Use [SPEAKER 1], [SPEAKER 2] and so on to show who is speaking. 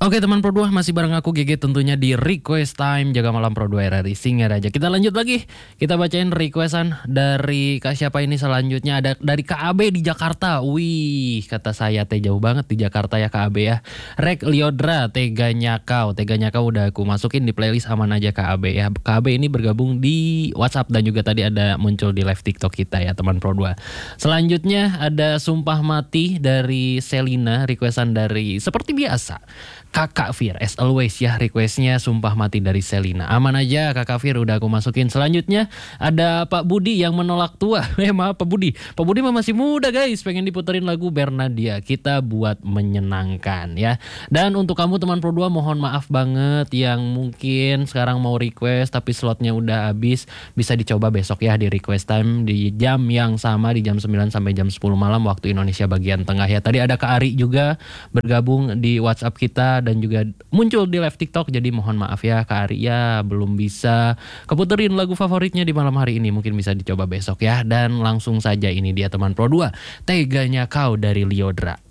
[SPEAKER 1] Oke teman Pro 2 masih bareng aku GG tentunya di Request Time Jaga Malam Pro 2 RRI Singer aja. Kita lanjut lagi. Kita bacain requestan dari Kak siapa ini selanjutnya. Ada dari Kak AB di Jakarta. Wih, kata saya teh jauh banget di Jakarta ya Kak AB ya. Rek Liodra, Teganya Kau udah aku masukin di playlist aman aja Kak AB ya. Kak AB ini bergabung di WhatsApp dan juga tadi ada muncul di live TikTok kita ya teman Pro 2. Selanjutnya ada Sumpah Mati dari Selina, requestan dari seperti biasa Kakak Fir, as always ya, requestnya Sumpah Mati dari Selina. Aman aja Kakak Fir, udah aku masukin. Selanjutnya ada Pak Budi yang menolak tua. Maaf Pak Budi. Pak Budi mah masih muda guys, pengen diputerin lagu Bernadia. Kita buat menyenangkan ya. Dan untuk kamu teman Pro 2 mohon maaf banget yang mungkin sekarang mau request tapi slotnya udah habis. Bisa dicoba besok ya di Request Time di jam yang sama, di jam 9 sampai jam 10 malam waktu Indonesia bagian tengah ya. Tadi ada Kak Ari juga bergabung di WhatsApp kita dan juga muncul di live TikTok. Jadi mohon maaf ya Kak Ari ya, belum bisa keputerin lagu favoritnya di malam hari ini. Mungkin bisa dicoba besok ya. Dan langsung saja ini dia teman Pro 2, Teganya Kau dari Liodra.